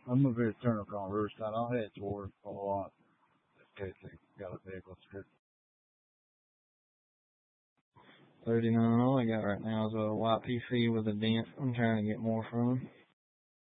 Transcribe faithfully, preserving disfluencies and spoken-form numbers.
I'm gonna be a turn up on Riverside. I'll head toward a lot. In case they got a vehicle script. thirty-nine, all I got right now is a white P C with a dent. I'm trying to get more from him.